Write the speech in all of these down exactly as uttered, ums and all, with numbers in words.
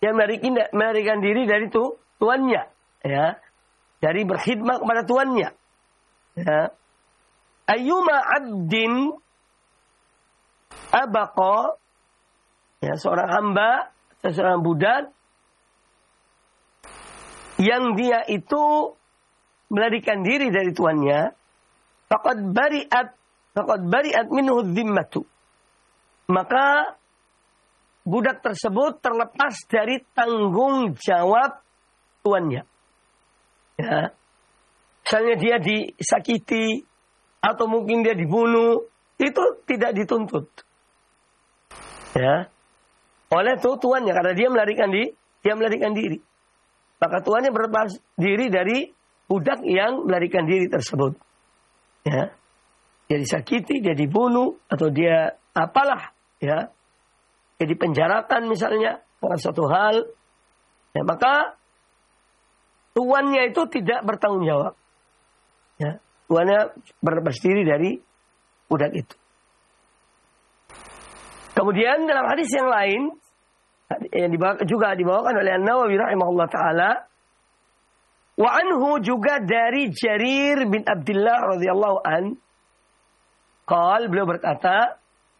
Dia melarikan, melarikan diri dari tu, tuannya. Ya. Dari berkhidmat kepada tuannya. Ya. Ayyuma abdin abaqa, ya, seorang hamba, seorang budak, yang dia itu melarikan diri dari tuannya, faqad bari'at, faqad bari'at minhu dhimmatu. Maka budak tersebut terlepas dari tanggung jawab tuannya. Ya. Misalnya dia disakiti, atau mungkin dia dibunuh, itu tidak dituntut. Ya. Oleh tuh tuannya, karena dia melarikan diri, dia melarikan diri. Maka tuannya berlepas diri dari budak yang melarikan diri tersebut. Ya. Dia disakiti, dia dibunuh, atau dia apalah, ya. Dia dipenjarakan misalnya karena suatu hal. Ya, maka tuannya itu tidak bertanggung jawab. Ya. Tuannya berlepas diri dari budak itu. Kemudian dalam hadis yang lain yang dibawa, juga dibawakan oleh An-Nawawi rahimahullah taala, wa anhu, juga dari Jarir bin Abdullah radhiyallahu an, qal, beliau berkata,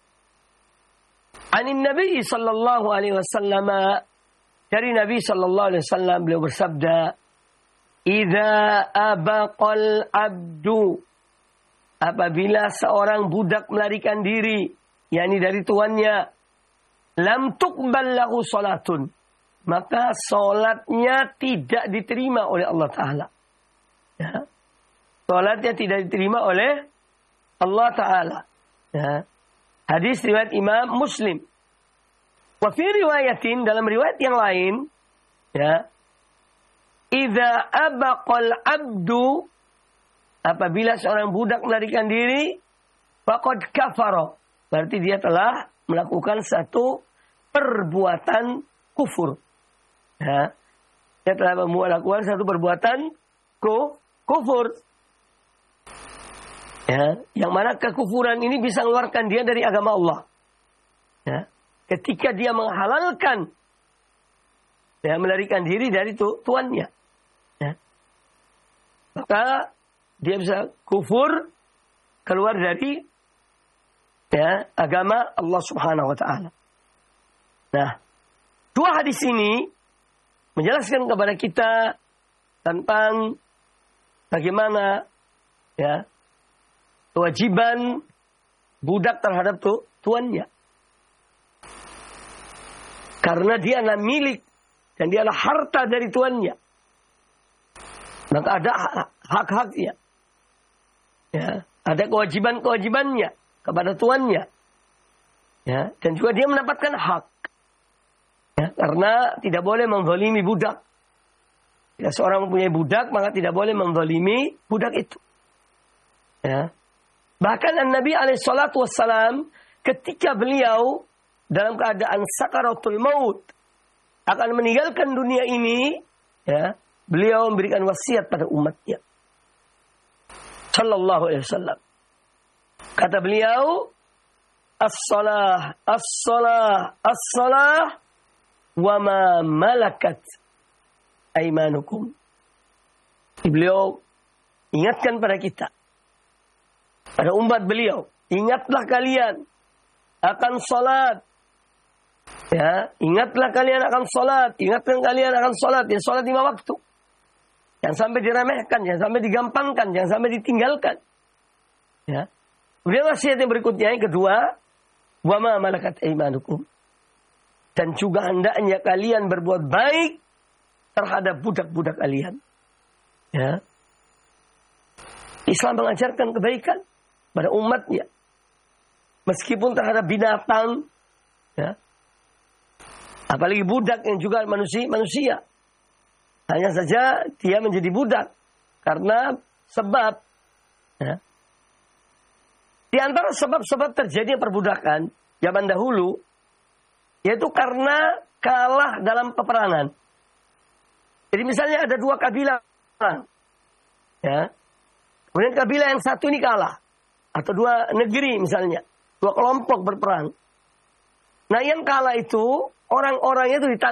anin Nabi sallallahu alaihi wasallam, dari Nabi sallallahu alaihi wasallam beliau bersabda, idza abaqal abdu, apabila seorang budak melarikan diri, yakni dari tuannya, lam tuqbal lahu salatun, maka salatnya tidak diterima oleh Allah Ta'ala. Ya. Salatnya tidak diterima oleh Allah Ta'ala. Ya. Hadis riwayat Imam Muslim. Wa fi riwayatin, dalam riwayat yang lain, ya, idza abaqal abdu, apabila seorang budak melarikan diri, faqad kafara, berarti dia telah melakukan satu perbuatan kufur. Ya. Dia telah melakukan satu perbuatan ku, kufur. Ya. Yang mana kekufuran ini bisa mengeluarkan dia dari agama Allah. Ya. Ketika dia menghalalkan, ya, melarikan diri dari tu, tuannya. Ya. Maka dia bisa kufur, keluar dari, ya, agama Allah Subhanahu wa taala. Nah, dua hadis ini menjelaskan kepada kita tentang bagaimana, ya, kewajiban budak terhadap tu, tuannya. Karena dia adalah milik dan dia adalah harta dari tuannya. Maka ada hak-haknya. Ya, ada kewajiban-kewajibannya kepada tuannya. Ya, dan juga dia mendapatkan hak. Ya, karena tidak boleh menzalimi budak. Jika seorang mempunyai budak, maka tidak boleh menzalimi budak itu. Ya. Bahkan An-Nabi alaihi salatu wassalam, ketika beliau dalam keadaan sakaratul maut, akan meninggalkan dunia ini, ya, beliau memberikan wasiat pada umatnya. Sallallahu alaihi wasallam. Kata beliau, as-salah, as-salah, as-salah, wa ma malakat aimanukum. Beliau ingatkan pada kita, pada umat beliau, ingatlah kalian akan salat. Ya, ingatlah kalian akan salat, ingatkan kalian akan salat, ya, salat lima waktu. Jangan sampai diremehkan, jangan sampai digampangkan, jangan sampai ditinggalkan. Ya. Kemudian wasiat yang berikutnya, yang kedua, wa ma malakat aimanukum. Dan juga hendaknya kalian berbuat baik terhadap budak-budak kalian. Ya. Islam mengajarkan kebaikan pada umatnya. Meskipun terhadap binatang, ya. Apalagi budak yang juga manusia, manusia. Hanya saja dia menjadi budak karena sebab, ya. Di antara sebab-sebab terjadinya perbudakan zaman dahulu, yaitu karena kalah dalam peperangan. Jadi misalnya ada dua kabilah, ya. Kemudian kabilah yang satu ini kalah, atau dua negeri misalnya, dua kelompok berperang. Nah, yang kalah itu orang-orangnya itu ditangkap.